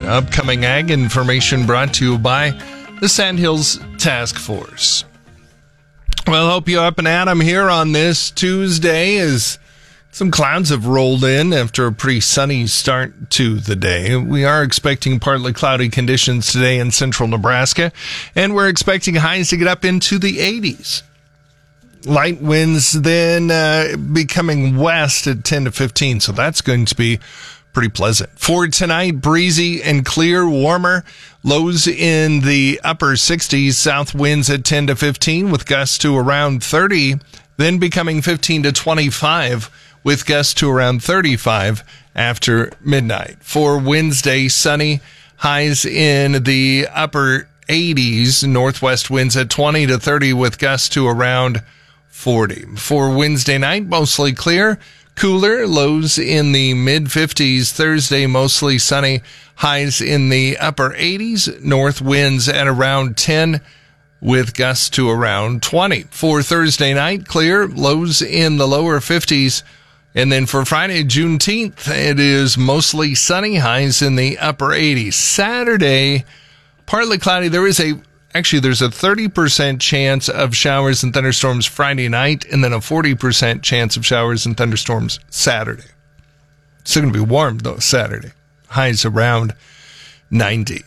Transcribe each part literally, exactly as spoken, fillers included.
Upcoming ag information brought to you by the Sandhills Task Force. Well, hope you up and at 'em here on this Tuesday as some clouds have rolled in after a pretty sunny start to the day. We are expecting partly cloudy conditions today in central Nebraska, and we're expecting highs to get up into the eighties. Light winds then uh, becoming west at ten to fifteen, so that's going to be pretty pleasant. For tonight, breezy and clear, warmer. Lows in the upper sixties, south winds at ten to fifteen with gusts to around thirty, then becoming fifteen to twenty-five with gusts to around thirty-five after midnight. For Wednesday, sunny, highs in the upper eighties, northwest winds at twenty to thirty with gusts to around forty. For Wednesday night, mostly clear, cooler, lows in the mid-fifties. Thursday, mostly sunny, highs in the upper eighties, north winds at around ten with gusts to around twenty. For Thursday night, clear, lows in the lower fifties. And then for Friday, Juneteenth, it is mostly sunny, highs in the upper eighties. Saturday, partly cloudy. There is a Actually, there's a thirty percent chance of showers and thunderstorms Friday night, and then a forty percent chance of showers and thunderstorms Saturday. It's still going to be warm, though, Saturday. Highs around ninety.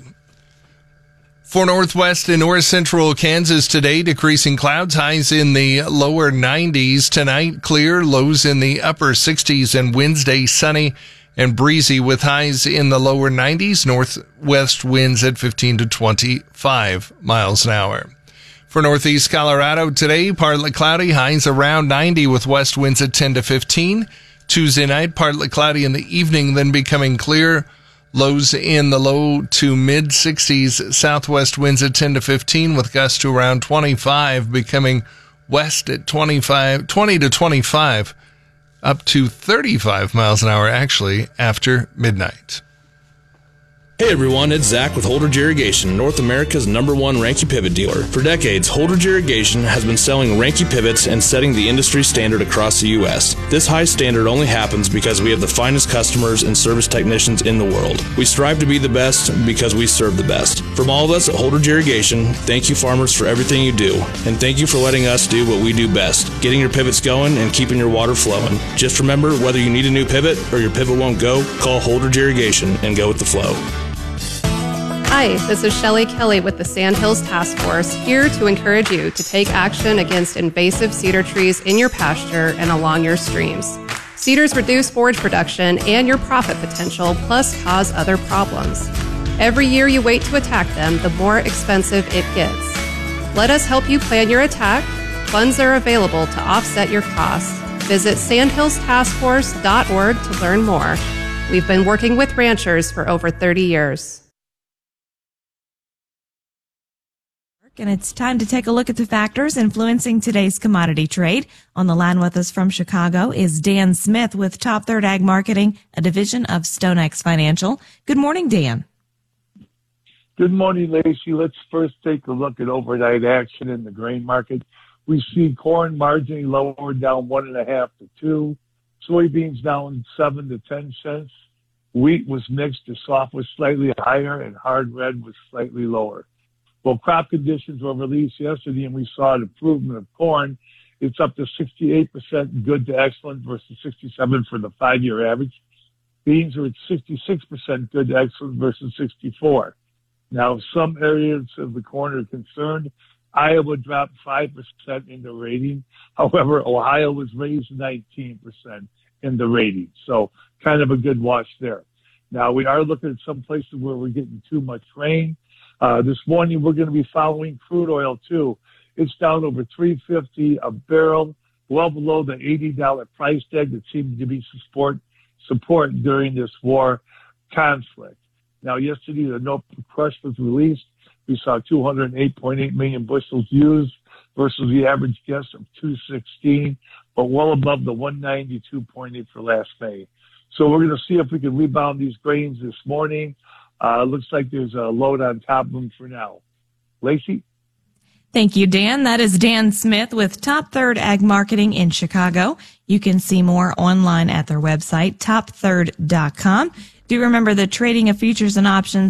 For northwest and north central Kansas today, decreasing clouds, highs in the lower nineties. Tonight, clear, lows in the upper sixties, and Wednesday, sunny and breezy with highs in the lower nineties, northwest winds at fifteen to twenty-five miles an hour. For northeast Colorado today, partly cloudy, highs around ninety with west winds at ten to fifteen. Tuesday night, partly cloudy in the evening, then becoming clear, lows in the low to mid sixties, southwest winds at ten to fifteen with gusts to around twenty-five, becoming west at twenty-five, twenty to twenty-five. Up to thirty-five miles an hour, actually, after midnight. Hey everyone, it's Zach with Holdridge Irrigation, North America's number one Ranke pivot dealer. For decades, Holdridge Irrigation has been selling Ranke pivots and setting the industry standard across the U S. This high standard only happens because we have the finest customers and service technicians in the world. We strive to be the best because we serve the best. From all of us at Holdridge Irrigation, thank you farmers for everything you do, and thank you for letting us do what we do best, getting your pivots going and keeping your water flowing. Just remember, whether you need a new pivot or your pivot won't go, call Holdridge Irrigation and go with the flow. Hi, this is Shelley Kelly with the Sandhills Task Force, here to encourage you to take action against invasive cedar trees in your pasture and along your streams. Cedars reduce forage production and your profit potential, plus cause other problems. Every year you wait to attack them, the more expensive it gets. Let us help you plan your attack. Funds are available to offset your costs. Visit sandhills task force dot org to learn more. We've been working with ranchers for over thirty years. And it's time to take a look at the factors influencing today's commodity trade. On the line with us from Chicago is Dan Smith with Top Third Ag Marketing, a division of StoneX Financial. Good morning, Dan. Good morning, Lacey. Let's first take a look at overnight action in the grain market. We see corn marginally lower, down one and a half to two. Soybeans down seven to ten cents. Wheat was mixed. The soft was slightly higher, and hard red was slightly lower. Well, crop conditions were released yesterday, and we saw an improvement of corn. It's up to sixty-eight percent good to excellent versus sixty-seven for the five-year average. Beans are at sixty-six percent good to excellent versus sixty-four. Now, some areas of the corn are concerned. Iowa dropped five percent in the rating. However, Ohio was raised nineteen percent in the rating. So kind of a good wash there. Now, we are looking at some places where we're getting too much rain. Uh, this morning, we're going to be following crude oil, too. It's down over three fifty a barrel, well below the eighty dollars price tag that seemed to be support, support during this war conflict. Now, yesterday, the NOPA crush was released. We saw two hundred eight point eight million bushels used versus the average guess of two sixteen, but well above the one ninety-two point eight for last May. So we're going to see if we can rebound these grains this morning. Uh, looks like there's a load on top of them for now. Lacey? Thank you, Dan. That is Dan Smith with Top Third Ag Marketing in Chicago. You can see more online at their website, top third dot com. Do remember the trading of futures and options